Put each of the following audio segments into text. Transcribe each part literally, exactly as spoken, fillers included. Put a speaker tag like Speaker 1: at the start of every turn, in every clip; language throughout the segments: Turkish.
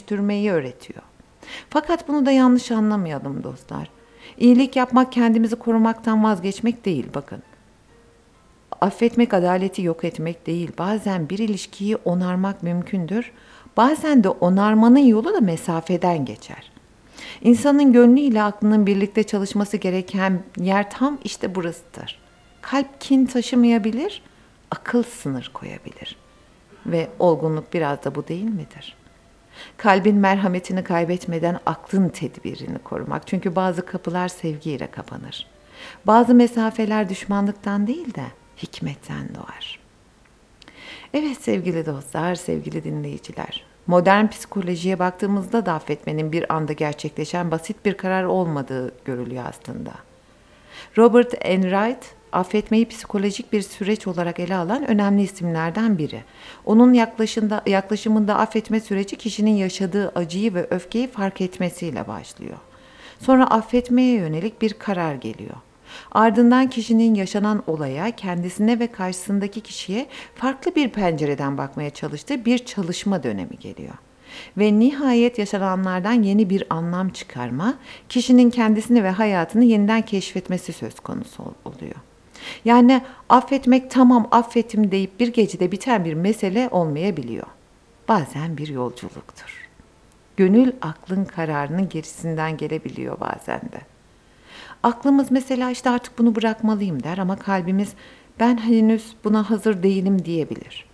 Speaker 1: dönüştürmeyi öğretiyor. Fakat bunu da yanlış anlamayalım dostlar. İyilik yapmak kendimizi korumaktan vazgeçmek değil bakın. Affetmek adaleti yok etmek değil. Bazen bir ilişkiyi onarmak mümkündür. Bazen de onarmanın yolu da mesafeden geçer. İnsanın gönlüyle aklının birlikte çalışması gereken yer tam işte burasıdır. Kalp kin taşımayabilir, akıl sınır koyabilir. Ve olgunluk biraz da bu değil midir? Kalbin merhametini kaybetmeden aklın tedbirini korumak. Çünkü bazı kapılar sevgiyle kapanır. Bazı mesafeler düşmanlıktan değil de hikmetten doğar. Evet sevgili dostlar, sevgili dinleyiciler. Modern psikolojiye baktığımızda da affetmenin bir anda gerçekleşen basit bir karar olmadığı görülüyor aslında. Robert Enright, affetmeyi psikolojik bir süreç olarak ele alan önemli isimlerden biri. Onun yaklaşımında, yaklaşımında affetme süreci kişinin yaşadığı acıyı ve öfkeyi fark etmesiyle başlıyor. Sonra affetmeye yönelik bir karar geliyor. Ardından kişinin yaşanan olaya, kendisine ve karşısındaki kişiye farklı bir pencereden bakmaya çalıştığı bir çalışma dönemi geliyor. Ve nihayet yaşananlardan yeni bir anlam çıkarma, kişinin kendisini ve hayatını yeniden keşfetmesi söz konusu oluyor. Yani affetmek tamam affettim deyip bir gecede biten bir mesele olmayabiliyor. Bazen bir yolculuktur. Gönül aklın kararının gerisinden gelebiliyor bazen de. Aklımız mesela işte artık bunu bırakmalıyım der ama kalbimiz ben henüz buna hazır değilim diyebilir.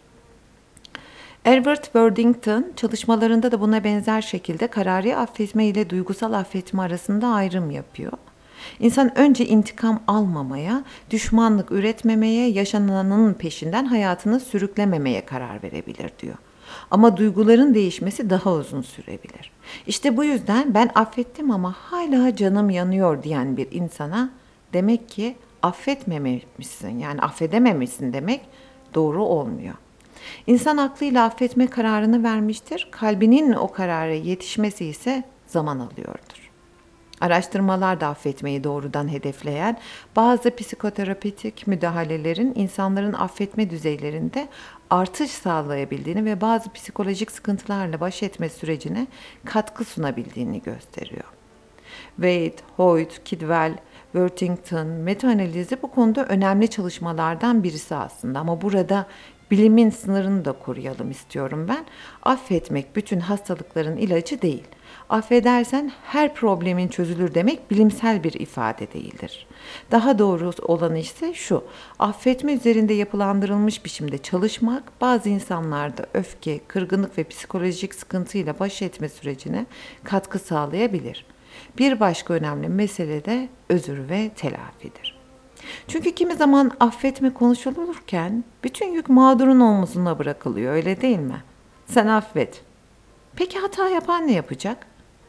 Speaker 1: Edward Worthington çalışmalarında da buna benzer şekilde karari affetme ile duygusal affetme arasında ayrım yapıyor. İnsan önce intikam almamaya, düşmanlık üretmemeye, yaşananın peşinden hayatını sürüklememeye karar verebilir diyor. Ama duyguların değişmesi daha uzun sürebilir. İşte bu yüzden ben affettim ama hala canım yanıyor diyen bir insana demek ki affetmemişsin, yani affedememişsin demek doğru olmuyor. İnsan aklıyla affetme kararını vermiştir, kalbinin o karara yetişmesi ise zaman alıyordur. Araştırmalar da affetmeyi doğrudan hedefleyen bazı psikoterapötik müdahalelerin insanların affetme düzeylerinde artış sağlayabildiğini ve bazı psikolojik sıkıntılarla baş etme sürecine katkı sunabildiğini gösteriyor. Wade, Hoyt, Kidwell, Worthington metaanalizi bu konuda önemli çalışmalardan birisi aslında ama burada bilimin sınırını da koruyalım istiyorum ben. Affetmek bütün hastalıkların ilacı değil. Affedersen her problemin çözülür demek bilimsel bir ifade değildir. Daha doğru olanı ise şu, affetme üzerinde yapılandırılmış biçimde çalışmak bazı insanlarda öfke, kırgınlık ve psikolojik sıkıntıyla baş etme sürecine katkı sağlayabilir. Bir başka önemli mesele de özür ve telafidir. Çünkü kimi zaman affetme konuşulurken bütün yük mağdurun omzuna bırakılıyor, öyle değil mi? Sen affet. Peki hata yapan ne yapacak?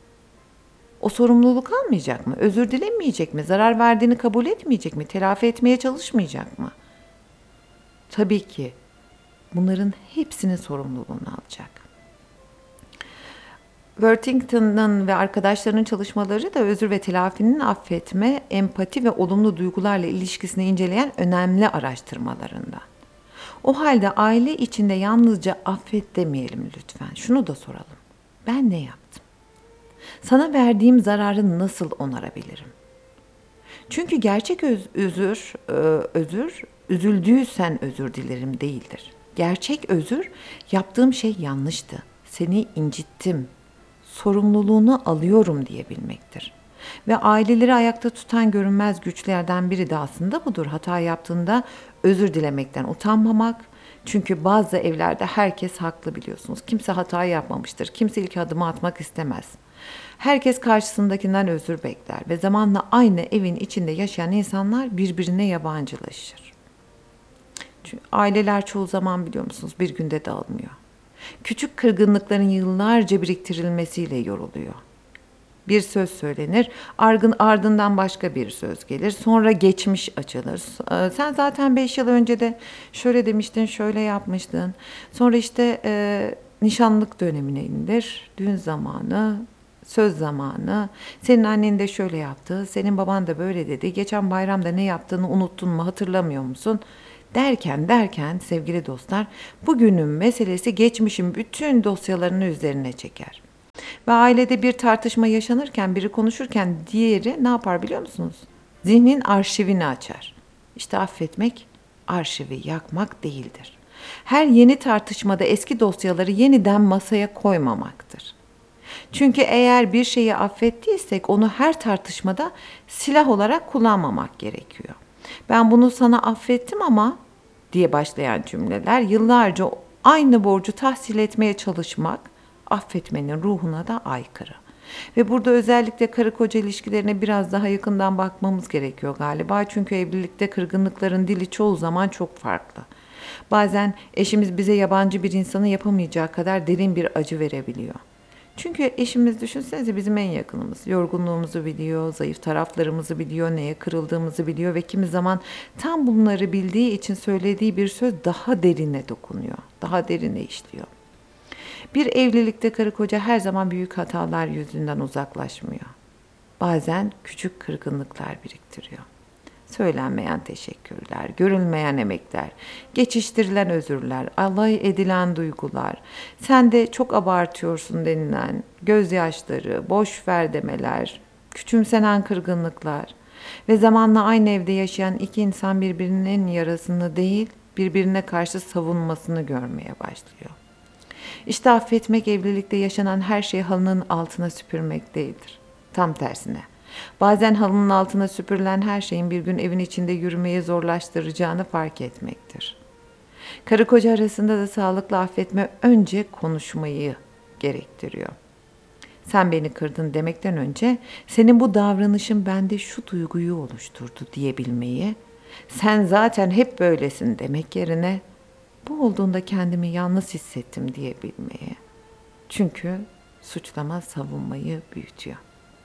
Speaker 1: O sorumluluk almayacak mı? Özür dilemeyecek mi? Zarar verdiğini kabul etmeyecek mi? Telafi etmeye çalışmayacak mı? Tabii ki bunların hepsinin sorumluluğunu alacak. Worthington'ın ve arkadaşlarının çalışmaları da özür ve telafinin affetme, empati ve olumlu duygularla ilişkisini inceleyen önemli araştırmalarında. O halde aile içinde yalnızca affet demeyelim lütfen. Şunu da soralım. Ben ne yaptım? Sana verdiğim zararı nasıl onarabilirim? Çünkü gerçek öz- özür, e, özür, üzüldüysen özür dilerim değildir. Gerçek özür, yaptığım şey yanlıştı. Seni incittim. Sorumluluğunu alıyorum diyebilmektir. Ve aileleri ayakta tutan görünmez güçlerden biri de aslında budur. Hata yaptığında özür dilemekten utanmamak. Çünkü bazı evlerde herkes haklı biliyorsunuz. Kimse hata yapmamıştır. Kimse ilk adımı atmak istemez. Herkes karşısındakinden özür bekler ve zamanla aynı evin içinde yaşayan insanlar birbirine yabancılaşır. Çünkü aileler çoğu zaman biliyor musunuz bir günde dağılmıyor. Küçük kırgınlıkların yıllarca biriktirilmesiyle yoruluyor. Bir söz söylenir, argın ardından başka bir söz gelir, sonra geçmiş açılır. Sen zaten beş yıl önce de şöyle demiştin, şöyle yapmıştın. Sonra işte e, nişanlık dönemine indir, düğün zamanı, söz zamanı. Senin annen de şöyle yaptı, senin baban da böyle dedi. Geçen bayramda ne yaptığını unuttun mu, hatırlamıyor musun? Derken derken sevgili dostlar, bugünün meselesi geçmişin bütün dosyalarını üzerine çeker. Ve ailede bir tartışma yaşanırken, biri konuşurken diğeri ne yapar biliyor musunuz? Zihnin arşivini açar. İşte affetmek arşivi yakmak değildir. Her yeni tartışmada eski dosyaları yeniden masaya koymamaktır. Çünkü eğer bir şeyi affettiysek onu her tartışmada silah olarak kullanmamak gerekiyor. Ben bunu sana affettim ama diye başlayan cümleler yıllarca aynı borcu tahsil etmeye çalışmak affetmenin ruhuna da aykırı. Ve burada özellikle karı koca ilişkilerine biraz daha yakından bakmamız gerekiyor galiba. Çünkü evlilikte kırgınlıkların dili çoğu zaman çok farklı. Bazen eşimiz bize yabancı bir insanın yapamayacağı kadar derin bir acı verebiliyor. Çünkü eşimiz düşünsenize bizim en yakınımız. Yorgunluğumuzu biliyor, zayıf taraflarımızı biliyor, neye kırıldığımızı biliyor ve kimi zaman tam bunları bildiği için söylediği bir söz daha derine dokunuyor, daha derine işliyor. Bir evlilikte karı koca her zaman büyük hatalar yüzünden uzaklaşmıyor. Bazen küçük kırgınlıklar biriktiriyor. Söylenmeyen teşekkürler, görülmeyen emekler, geçiştirilen özürler, alay edilen duygular, sen de çok abartıyorsun denilen gözyaşları, boş ver demeler, küçümsenen kırgınlıklar ve zamanla aynı evde yaşayan iki insan birbirinin yarasını değil, birbirine karşı savunmasını görmeye başlıyor. İşte affetmek evlilikte yaşanan her şeyi halının altına süpürmek değildir. Tam tersine. Bazen halının altına süpürülen her şeyin bir gün evin içinde yürümeyi zorlaştıracağını fark etmektir. Karı koca arasında da sağlıklı affetme önce konuşmayı gerektiriyor. Sen beni kırdın demekten önce senin bu davranışın bende şu duyguyu oluşturdu diyebilmeyi, sen zaten hep böylesin demek yerine bu olduğunda kendimi yalnız hissettim diyebilmeyi. Çünkü suçlama savunmayı büyütüyor.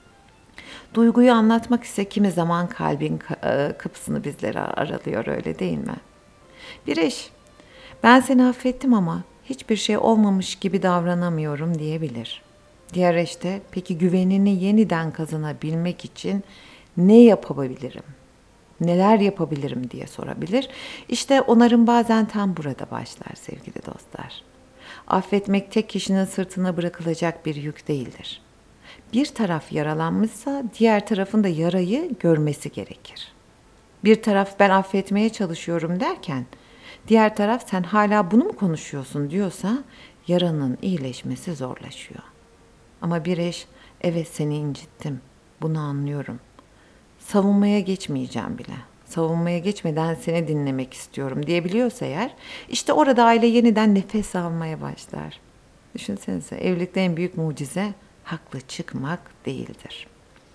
Speaker 1: Duyguyu anlatmak ise kimi zaman kalbin kapısını bizlere aralıyor, öyle değil mi? Bir eş, ben seni affettim ama hiçbir şey olmamış gibi davranamıyorum diyebilir. Diğer eş de peki güvenini yeniden kazanabilmek için ne yapabilirim? Neler yapabilirim diye sorabilir. İşte onarım bazen tam burada başlar sevgili dostlar. Affetmek tek kişinin sırtına bırakılacak bir yük değildir. Bir taraf yaralanmışsa diğer tarafın da yarayı görmesi gerekir. Bir taraf ben affetmeye çalışıyorum derken diğer taraf sen hala bunu mu konuşuyorsun diyorsa yaranın iyileşmesi zorlaşıyor. Ama bir eş evet seni incittim, bunu anlıyorum. Savunmaya geçmeyeceğim bile. Savunmaya geçmeden seni dinlemek istiyorum diyebiliyorsa eğer, işte orada aile yeniden nefes almaya başlar. Düşünsenize, evlilikte en büyük mucize haklı çıkmak değildir.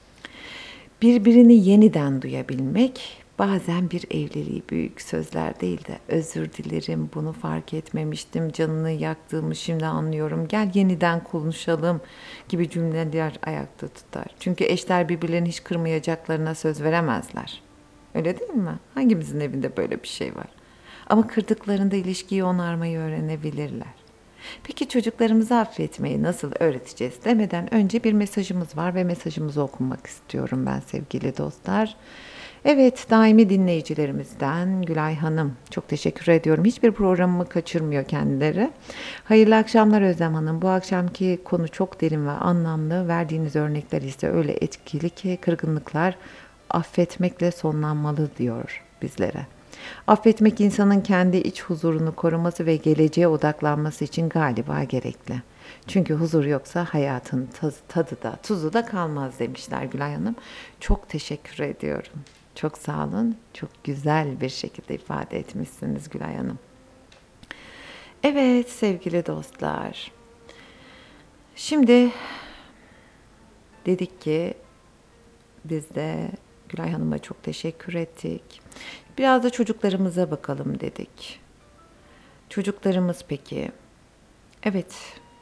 Speaker 1: Birbirini yeniden duyabilmek bazen bir evliliği büyük sözler değil de özür dilerim, bunu fark etmemiştim, canını yaktığımı şimdi anlıyorum, gel yeniden konuşalım gibi cümleler ayakta tutar. Çünkü eşler birbirlerini hiç kırmayacaklarına söz veremezler. Öyle değil mi? Hangimizin evinde böyle bir şey var? Ama kırdıklarında ilişkiyi onarmayı öğrenebilirler. Peki çocuklarımızı affetmeyi nasıl öğreteceğiz demeden önce bir mesajımız var ve mesajımızı okumak istiyorum ben sevgili dostlar. Evet, daimi dinleyicilerimizden Gülay Hanım. Çok teşekkür ediyorum. Hiçbir programımı kaçırmıyor kendileri. Hayırlı akşamlar Özlem Hanım. Bu akşamki konu çok derin ve anlamlı. Verdiğiniz örnekler ise öyle etkili ki kırgınlıklar affetmekle sonlanmalı diyor bizlere. Affetmek insanın kendi iç huzurunu koruması ve geleceğe odaklanması için galiba gerekli. Çünkü huzur yoksa hayatın tadı, tadı da tuzu da kalmaz demişler Gülay Hanım. Çok teşekkür ediyorum. Çok sağ olun. Çok güzel bir şekilde ifade etmişsiniz Gülay Hanım. Evet sevgili dostlar. Şimdi dedik ki biz de Gülay Hanım'a çok teşekkür ettik. Biraz da çocuklarımıza bakalım dedik. Çocuklarımız peki? Evet.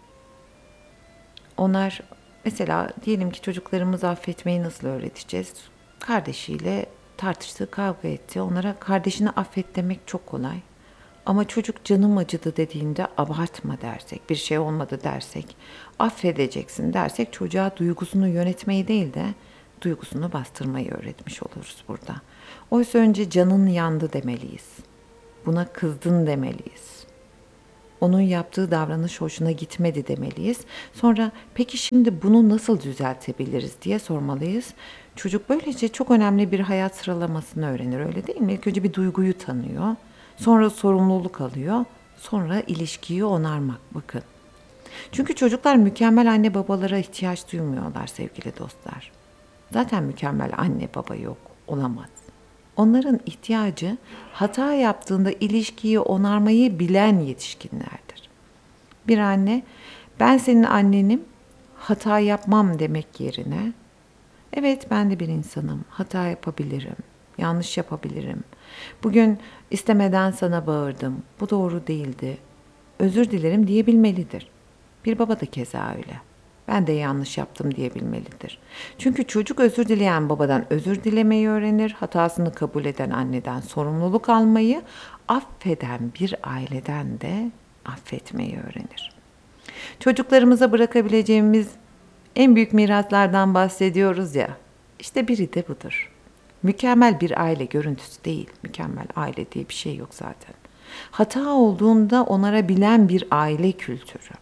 Speaker 1: Onlar mesela diyelim ki çocuklarımızı affetmeyi nasıl öğreteceğiz? Kardeşiyle tartıştı, kavga etti. Onlara kardeşini affet demek çok kolay. Ama çocuk canım acıdı dediğinde abartma dersek, bir şey olmadı dersek, affedeceksin dersek çocuğa duygusunu yönetmeyi değil de duygusunu bastırmayı öğretmiş oluruz burada. Oysa önce canın yandı demeliyiz. Buna kızdın demeliyiz. Onun yaptığı davranış hoşuna gitmedi demeliyiz. Sonra peki şimdi bunu nasıl düzeltebiliriz diye sormalıyız. Çocuk böylece çok önemli bir hayat sıralamasını öğrenir, öyle değil mi? İlk önce bir duyguyu tanıyor. Sonra sorumluluk alıyor. Sonra ilişkiyi onarmak, bakın. Çünkü çocuklar mükemmel anne babalara ihtiyaç duymuyorlar sevgili dostlar. Zaten mükemmel anne baba yok, olamaz. Onların ihtiyacı hata yaptığında ilişkiyi onarmayı bilen yetişkinlerdir. Bir anne, ben senin annenim, hata yapmam demek yerine, evet ben de bir insanım, hata yapabilirim, yanlış yapabilirim. Bugün istemeden sana bağırdım, bu doğru değildi, özür dilerim diyebilmelidir. Bir baba da keza öyle. Ben de yanlış yaptım diyebilmelidir. Çünkü çocuk özür dileyen babadan özür dilemeyi öğrenir, hatasını kabul eden anneden sorumluluk almayı, affeden bir aileden de affetmeyi öğrenir. Çocuklarımıza bırakabileceğimiz en büyük miraslardan bahsediyoruz ya, işte biri de budur. Mükemmel bir aile görüntüsü değil, mükemmel aile diye bir şey yok zaten. Hata olduğunda onarabilen bir aile kültürü.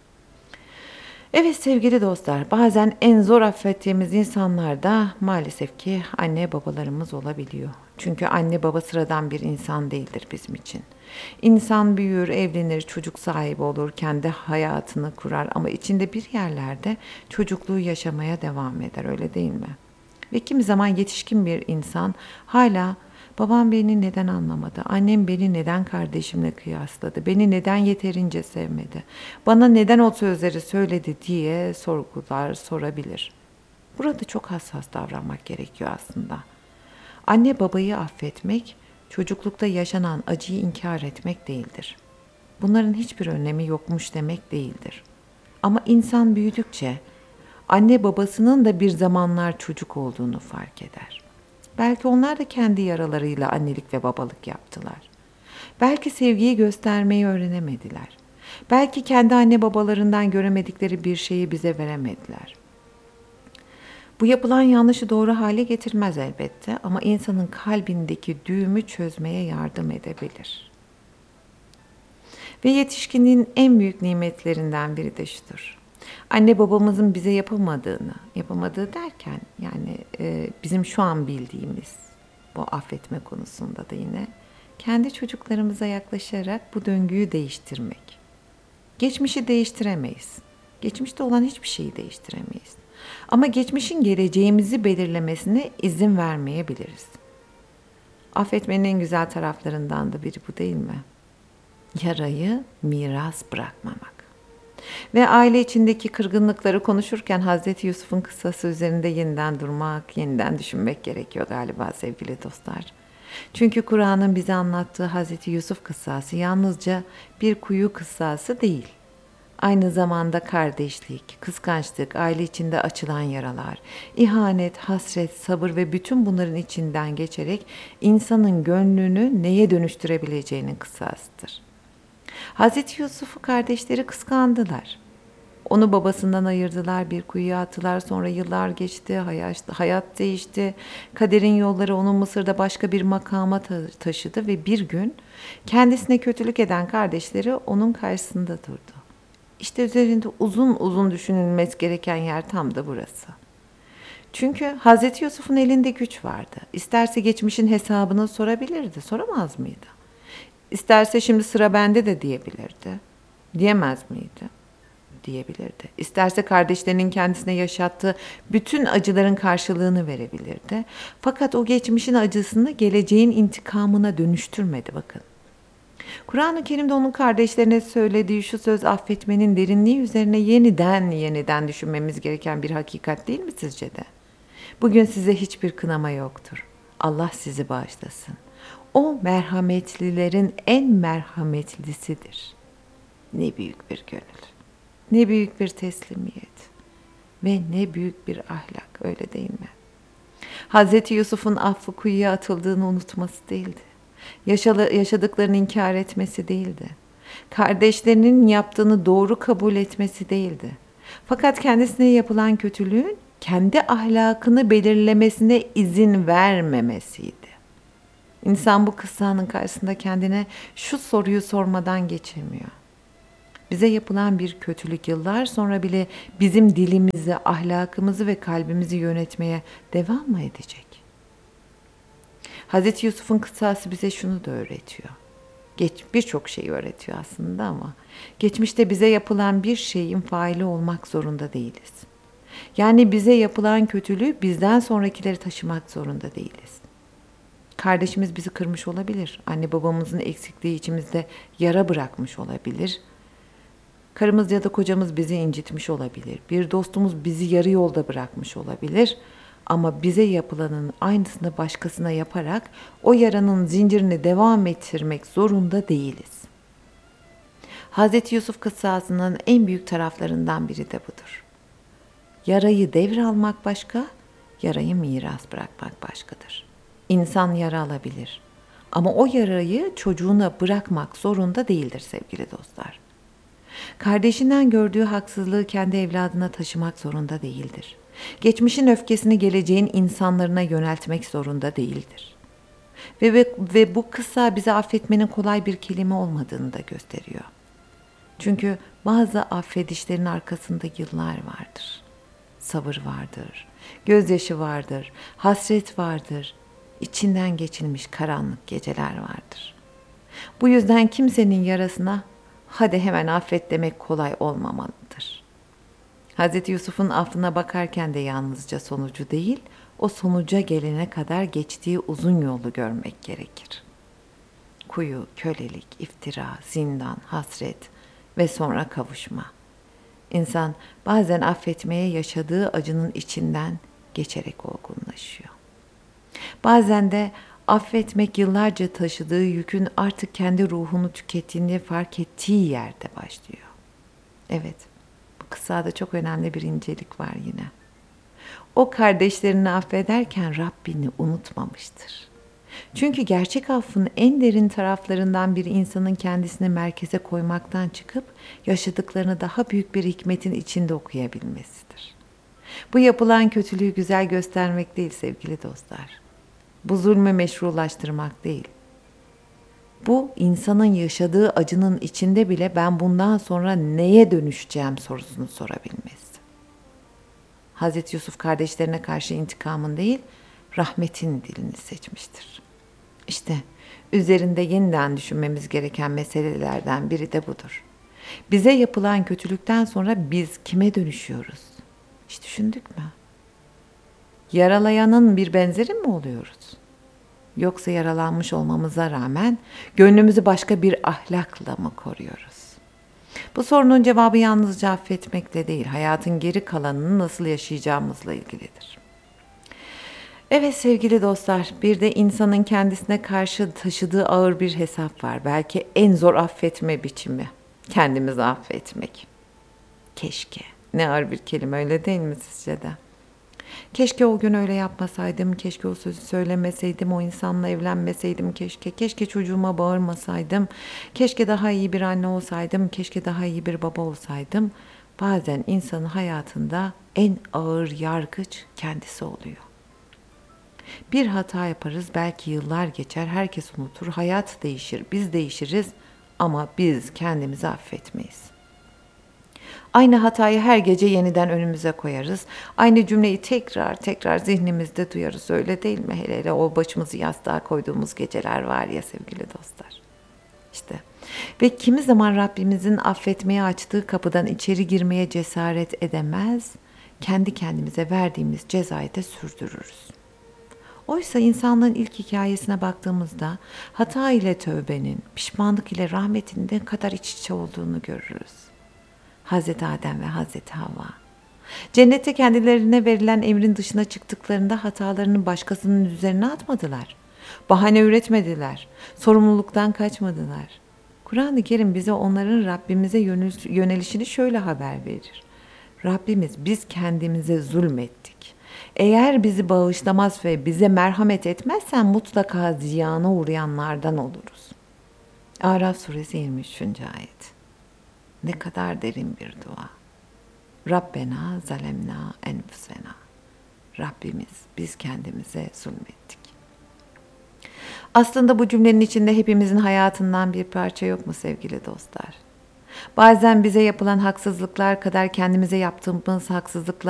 Speaker 1: Evet sevgili dostlar, bazen en zor affettiğimiz insanlar da maalesef ki anne babalarımız olabiliyor. Çünkü anne baba sıradan bir insan değildir bizim için. İnsan büyür, evlenir, çocuk sahibi olur, kendi hayatını kurar ama içinde bir yerlerde çocukluğu yaşamaya devam eder, öyle değil mi? Ve kimi zaman yetişkin bir insan hala babam beni neden anlamadı, annem beni neden kardeşimle kıyasladı, beni neden yeterince sevmedi, bana neden o sözleri söyledi diye sorgular, sorabilir. Burada çok hassas davranmak gerekiyor aslında. Anne babayı affetmek, çocuklukta yaşanan acıyı inkar etmek değildir. Bunların hiçbir önemi yokmuş demek değildir. Ama insan büyüdükçe anne babasının da bir zamanlar çocuk olduğunu fark eder. Belki onlar da kendi yaralarıyla annelik ve babalık yaptılar. Belki sevgiyi göstermeyi öğrenemediler. Belki kendi anne babalarından göremedikleri bir şeyi bize veremediler. Bu yapılan yanlışı doğru hale getirmez elbette ama insanın kalbindeki düğümü çözmeye yardım edebilir. Ve yetişkinliğin en büyük nimetlerinden biri de şudur. Anne babamızın bize yapamadığını, yapamadığı derken yani e, bizim şu an bildiğimiz bu affetme konusunda da yine kendi çocuklarımıza yaklaşarak bu döngüyü değiştirmek. Geçmişi değiştiremeyiz. Geçmişte olan hiçbir şeyi değiştiremeyiz. Ama geçmişin geleceğimizi belirlemesine izin vermeyebiliriz. Affetmenin en güzel taraflarından da biri bu değil mi? Yarayı miras bırakmamak. Ve aile içindeki kırgınlıkları konuşurken Hazreti Yusuf'un kıssası üzerinde yeniden durmak, yeniden düşünmek gerekiyor galiba sevgili dostlar. Çünkü Kur'an'ın bize anlattığı Hazreti Yusuf kıssası yalnızca bir kuyu kıssası değil. Aynı zamanda kardeşlik, kıskançlık, aile içinde açılan yaralar, ihanet, hasret, sabır ve bütün bunların içinden geçerek insanın gönlünü neye dönüştürebileceğinin kıssasıdır. Hazreti Yusuf'u kardeşleri kıskandılar. Onu babasından ayırdılar, bir kuyuya attılar. Sonra yıllar geçti, hayat, hayat değişti. Kaderin yolları onu Mısır'da başka bir makama ta- taşıdı ve bir gün kendisine kötülük eden kardeşleri onun karşısında durdu. İşte üzerinde uzun uzun düşünülmesi gereken yer tam da burası. Çünkü Hazreti Yusuf'un elinde güç vardı. İsterse geçmişin hesabını sorabilirdi, soramaz mıydı? İsterse şimdi sıra bende de diyebilirdi. Diyemez miydi? Diyebilirdi. İsterse kardeşlerinin kendisine yaşattığı bütün acıların karşılığını verebilirdi. Fakat o geçmişin acısını geleceğin intikamına dönüştürmedi bakın. Kur'an-ı Kerim'de onun kardeşlerine söylediği şu söz affetmenin derinliği üzerine yeniden yeniden düşünmemiz gereken bir hakikat değil mi sizce de? Bugün size hiçbir kınama yoktur. Allah sizi bağışlasın. O merhametlilerin en merhametlisidir. Ne büyük bir gönül, ne büyük bir teslimiyet ve ne büyük bir ahlak, öyle değil mi? Hazreti Yusuf'un affı kuyuya atıldığını unutması değildi. Yaşalı, yaşadıklarını inkar etmesi değildi. Kardeşlerinin yaptığını doğru kabul etmesi değildi. Fakat kendisine yapılan kötülüğün kendi ahlakını belirlemesine izin vermemesiydi. İnsan bu kıssanın karşısında kendine şu soruyu sormadan geçemiyor. Bize yapılan bir kötülük yıllar sonra bile bizim dilimizi, ahlakımızı ve kalbimizi yönetmeye devam mı edecek? Hazreti Yusuf'un kıssası bize şunu da öğretiyor. Geç, birçok şeyi öğretiyor aslında ama geçmişte bize yapılan bir şeyin faili olmak zorunda değiliz. Yani bize yapılan kötülüğü bizden sonrakileri taşımak zorunda değiliz. Kardeşimiz bizi kırmış olabilir. Anne babamızın eksikliği içimizde yara bırakmış olabilir. Karımız ya da kocamız bizi incitmiş olabilir. Bir dostumuz bizi yarı yolda bırakmış olabilir. Ama bize yapılanın aynısını başkasına yaparak o yaranın zincirini devam ettirmek zorunda değiliz. Hazreti Yusuf kıssasının en büyük taraflarından biri de budur. Yarayı devralmak başka, yarayı miras bırakmak başkadır. İnsan yara alabilir ama o yarayı çocuğuna bırakmak zorunda değildir sevgili dostlar. Kardeşinden gördüğü haksızlığı kendi evladına taşımak zorunda değildir. Geçmişin öfkesini geleceğin insanlarına yöneltmek zorunda değildir. Ve, ve, ve bu kıssa bize affetmenin kolay bir kelime olmadığını da gösteriyor. Çünkü bazı affedişlerin arkasında yıllar vardır. Sabır vardır, gözyaşı vardır, hasret vardır, içinden geçilmiş karanlık geceler vardır. Bu yüzden kimsenin yarasına hadi hemen affet demek kolay olmamalıdır. Hazreti Yusuf'un affına bakarken de yalnızca sonucu değil, o sonuca gelene kadar geçtiği uzun yolu görmek gerekir. Kuyu, kölelik, iftira, zindan, hasret ve sonra kavuşma. İnsan bazen affetmeye yaşadığı acının içinden geçerek olgunlaşıyor. Bazen de affetmek yıllarca taşıdığı yükün artık kendi ruhunu tükettiğini fark ettiği yerde başlıyor. Evet, bu kıssada çok önemli bir incelik var yine. O kardeşlerini affederken Rabbini unutmamıştır. Çünkü gerçek affın en derin taraflarından biri insanın kendisini merkeze koymaktan çıkıp yaşadıklarını daha büyük bir hikmetin içinde okuyabilmesidir. Bu yapılan kötülüğü güzel göstermek değil sevgili dostlar. Bu zulmü meşrulaştırmak değil. Bu insanın yaşadığı acının içinde bile ben bundan sonra neye dönüşeceğim sorusunu sorabilmesi. Hazreti Yusuf kardeşlerine karşı intikamın değil, rahmetin dilini seçmiştir. İşte üzerinde yeniden düşünmemiz gereken meselelerden biri de budur. Bize yapılan kötülükten sonra biz kime dönüşüyoruz? Hiç düşündük mü? Yaralayanın bir benzeri mi oluyoruz? Yoksa yaralanmış olmamıza rağmen gönlümüzü başka bir ahlakla mı koruyoruz? Bu sorunun cevabı yalnızca affetmekle değil, hayatın geri kalanını nasıl yaşayacağımızla ilgilidir. Evet sevgili dostlar, bir de insanın kendisine karşı taşıdığı ağır bir hesap var. Belki en zor affetme biçimi, kendimizi affetmek. Keşke, ne ağır bir kelime öyle değil mi sizce de? Keşke o gün öyle yapmasaydım, keşke o sözü söylemeseydim, o insanla evlenmeseydim, keşke, keşke çocuğuma bağırmasaydım, keşke daha iyi bir anne olsaydım, keşke daha iyi bir baba olsaydım. Bazen insanın hayatında en ağır yargıç kendisi oluyor. Bir hata yaparız, belki yıllar geçer, herkes unutur, hayat değişir, biz değişiriz ama biz kendimizi affetmeyiz. Aynı hatayı her gece yeniden önümüze koyarız. Aynı cümleyi tekrar tekrar zihnimizde duyarız. Öyle değil mi? Hele hele o başımızı yastığa koyduğumuz geceler var ya sevgili dostlar. İşte ve kimi zaman Rabbimizin affetmeye açtığı kapıdan içeri girmeye cesaret edemez, kendi kendimize verdiğimiz cezayı da sürdürürüz. Oysa insanlığın ilk hikayesine baktığımızda hata ile tövbenin, pişmanlık ile rahmetin ne kadar iç içe olduğunu görürüz. Hazreti Adem ve Hazreti Havva. Cennete kendilerine verilen emrin dışına çıktıklarında hatalarını başkasının üzerine atmadılar. Bahane üretmediler. Sorumluluktan kaçmadılar. Kur'an-ı Kerim bize onların Rabbimize yönelişini şöyle haber verir. Rabbimiz biz kendimize zulmettik. Eğer bizi bağışlamaz ve bize merhamet etmezsen mutlaka ziyana uğrayanlardan oluruz. Araf suresi yirmi üçüncü ayet. Ne kadar derin bir dua. Rabbena zalemna enfusena. Rabbimiz biz kendimize zulmettik. Aslında bu cümlenin içinde hepimizin hayatından bir parça yok mu sevgili dostlar? Bazen bize yapılan haksızlıklar kadar kendimize yaptığımız haksızlıklar